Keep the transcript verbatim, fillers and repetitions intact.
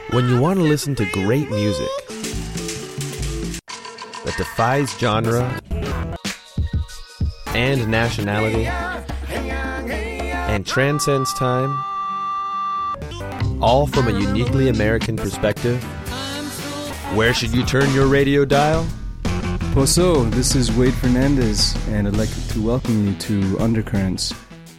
When you want to listen to great music that defies genre and nationality and transcends time, all from a uniquely American perspective, where should you turn your radio dial? Poso, this is Wade Fernandez, and I'd like to welcome you to Undercurrents.